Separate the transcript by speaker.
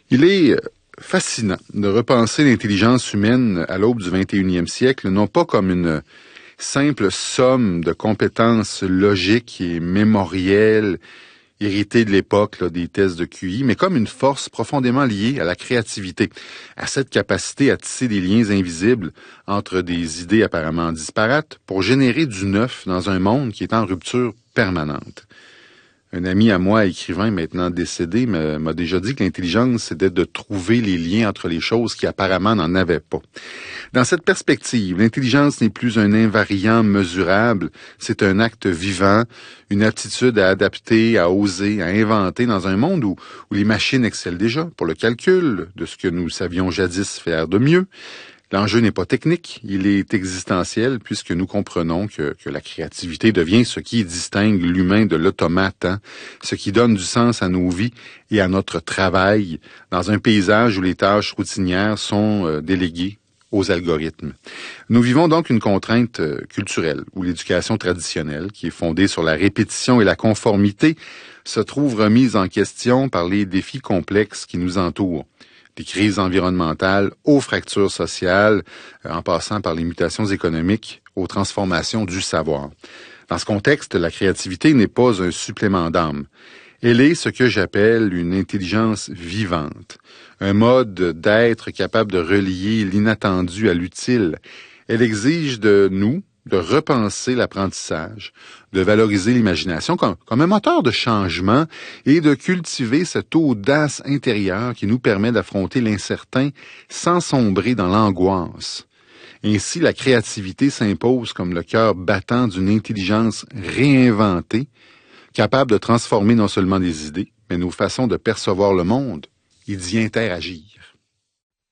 Speaker 1: Il est fascinant de repenser l'intelligence humaine à l'aube du 21e siècle, non pas comme une simple somme de compétences logiques et mémorielles héritées de l'époque des tests de QI, mais comme une force profondément liée à la créativité, à cette capacité à tisser des liens invisibles entre des idées apparemment disparates pour générer du neuf dans un monde qui est en rupture permanente. Un ami à moi, écrivain maintenant décédé, m'a déjà dit que l'intelligence, c'était de trouver les liens entre les choses qui apparemment n'en avaient pas. Dans cette perspective, l'intelligence n'est plus un invariant mesurable, c'est un acte vivant, une aptitude à adapter, à oser, à inventer dans un monde où les machines excellent déjà pour le calcul de ce que nous savions jadis faire de mieux. L'enjeu n'est pas technique, il est existentiel puisque nous comprenons que la créativité devient ce qui distingue l'humain de l'automate, ce qui donne du sens à nos vies et à notre travail dans un paysage où les tâches routinières sont déléguées aux algorithmes. Nous vivons donc une contrainte culturelle où l'éducation traditionnelle, qui est fondée sur la répétition et la conformité, se trouve remise en question par les défis complexes qui nous entourent. Des crises environnementales aux fractures sociales, en passant par les mutations économiques, aux transformations du savoir. Dans ce contexte, la créativité n'est pas un supplément d'âme. Elle est ce que j'appelle une intelligence vivante, un mode d'être capable de relier l'inattendu à l'utile. Elle exige de nous de repenser l'apprentissage, de valoriser l'imagination comme un moteur de changement et de cultiver cette audace intérieure qui nous permet d'affronter l'incertain sans sombrer dans l'angoisse. Ainsi, la créativité s'impose comme le cœur battant d'une intelligence réinventée, capable de transformer non seulement des idées, mais nos façons de percevoir le monde et d'y interagir.